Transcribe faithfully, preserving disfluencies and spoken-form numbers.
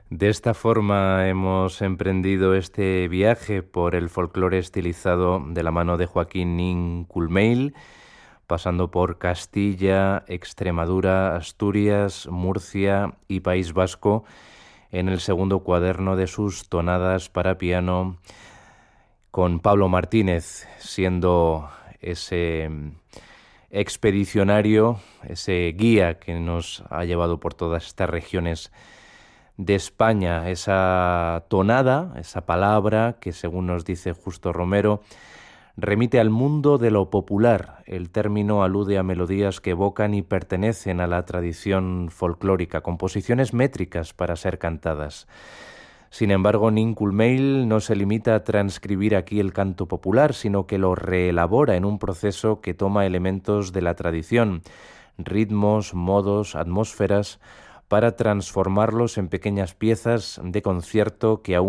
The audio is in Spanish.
De esta forma hemos emprendido este viaje por el folclore estilizado de la mano de Joaquín Nin Culmail, pasando por Castilla, Extremadura, Asturias, Murcia y País Vasco, en el segundo cuaderno de sus tonadas para piano, con Pablo Martínez siendo ese expedicionario, ese guía que nos ha llevado por todas estas regiones de España. Esa tonada, esa palabra que, según nos dice Justo Romero, remite al mundo de lo popular. El término alude a melodías que evocan y pertenecen a la tradición folclórica, composiciones métricas para ser cantadas. Sin embargo, Nin Culmail no se limita a transcribir aquí el canto popular, sino que lo reelabora en un proceso que toma elementos de la tradición, ritmos, modos, atmósferas, para transformarlos en pequeñas piezas de concierto que aún